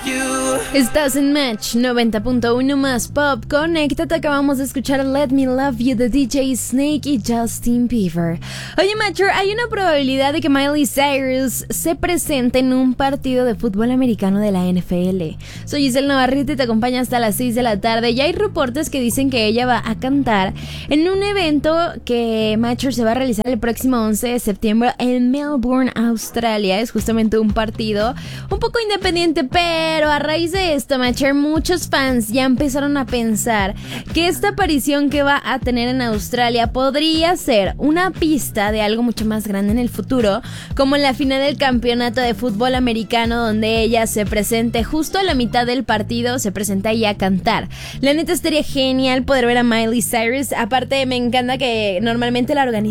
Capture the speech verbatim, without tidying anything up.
Estás en Match noventa punto uno más Pop. Conéctate, acabamos de escuchar Let Me Love You de D J Snake y Justin Bieber. Oye, Matcher, hay una probabilidad de que Miley Cyrus se presente en un partido de fútbol americano de la N F L. Soy Giselle Navarrete y te acompaño hasta las seis de la tarde. Y hay reportes que dicen que ella va a cantar en un evento que, Matcher, se va a realizar el próximo once de septiembre en Melbourne, Australia. Es justamente un partido un poco independiente, pero a raíz de esto, Matcher, muchos fans ya empezaron a pensar que esta aparición que va a tener en Australia podría ser una pista de algo mucho más grande en el futuro, como en la final del campeonato de fútbol americano, donde ella se presente justo a la mitad del partido, se presenta ahí a cantar. La neta estaría genial poder ver a Miley Cyrus. Aparte, me encanta que normalmente la organización